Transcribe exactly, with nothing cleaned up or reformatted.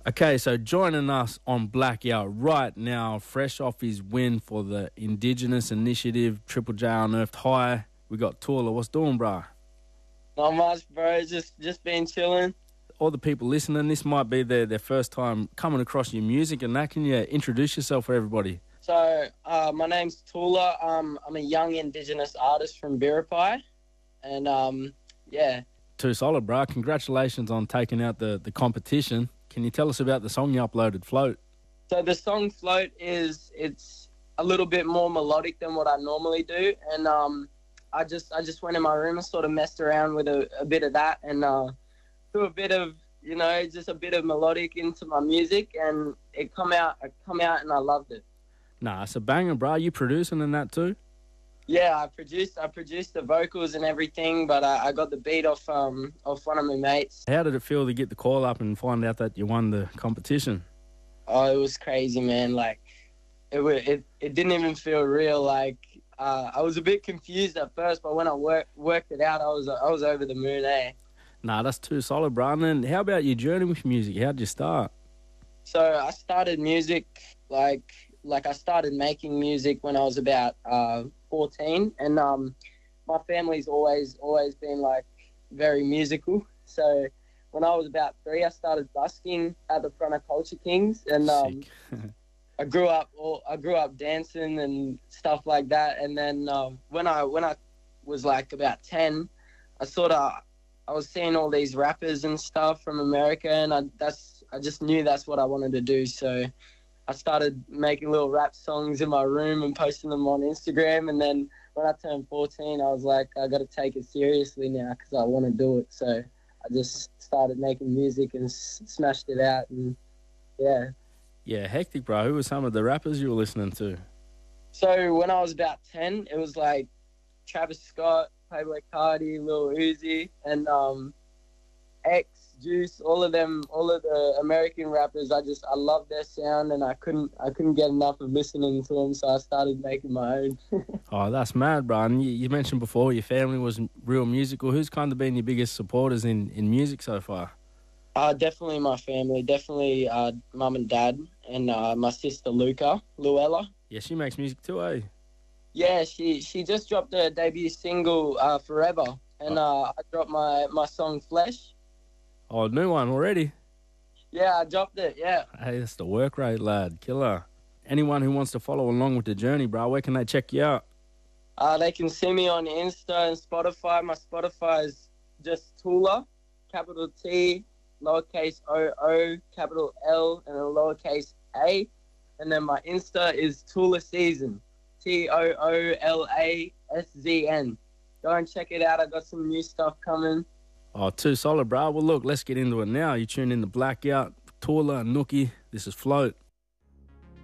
Okay, so joining us on Blackout right now, fresh off his win for the Indigenous Initiative, Triple J Unearthed High, we got Tula. What's doing, bruh? Not much, bro. Just just been chilling. All the people listening, this might be their, their first time coming across your music and that. Can you introduce yourself for everybody? So, uh, my name's Tula. Um, I'm a young Indigenous artist from Biripi. And, um, yeah. Too solid, bruh. Congratulations on taking out the, the competition. Can you tell us about the song you uploaded, Float? So the song Float is, it's a little bit more melodic than what I normally do. And um, I just I just went in my room and sort of messed around with a, a bit of that and uh, threw a bit of, you know, just a bit of melodic into my music. And it come out, it come out and I loved it. Nah, it's a banger, bruh. You producing in that too? Yeah, I produced I produced the vocals and everything, but I, I got the beat off um off one of my mates. How did it feel to get the call up and find out that you won the competition? Oh, it was crazy, man. Like, it it it didn't even feel real. Like, uh, I was a bit confused at first, but when I worked worked it out, I was I was over the moon, eh? Nah, that's too solid, bruh. And then how about your journey with music? How'd you start? So I started music like like I started making music when I was about uh. fourteen, and um, my family's always always been like very musical. So when I was about three, I started busking at the front of Culture Kings, and um, I grew up all, I grew up dancing and stuff like that. And then um, when I when I was like about ten, I sort of I was seeing all these rappers and stuff from America, and I that's I just knew that's what I wanted to do. So I started making little rap songs in my room and posting them on Instagram. And then when I turned fourteen, I was like, I got to take it seriously now because I want to do it. So I just started making music and s- smashed it out. And yeah. Yeah, hectic, bro. Who were some of the rappers you were listening to? So when I was about ten, it was like Travis Scott, Playboy Cardi, Lil Uzi, and um, X, Juice, all of them, all of the American rappers. I just, I love their sound, and I couldn't, I couldn't get enough of listening to them, so I started making my own. Oh, that's mad, bro. And you, you mentioned before your family was real musical. Who's kind of been your biggest supporters in, in music so far? Uh, definitely my family, definitely uh, mum and dad, and uh, my sister Luca, Luella. Yeah, she makes music too, eh? Yeah, she, she just dropped her debut single, uh, Forever, and oh. uh, I dropped my, my song Flesh. Oh, new one already? Yeah, I dropped it, yeah. Hey, that's the work rate, lad. Killer. Anyone who wants to follow along with the journey, bro, where can they check you out? Uh, they can see me on Insta and Spotify. My Spotify is just Tula, capital T, lowercase O O, capital L, and a lowercase A. And then my Insta is Tula Season, T O O L A S Z N. Go and check it out. I got some new stuff coming. Oh, too solid, bro. Well, look, let's get into it now. You tune in to Blackout, Tula and Nookie. This is Float.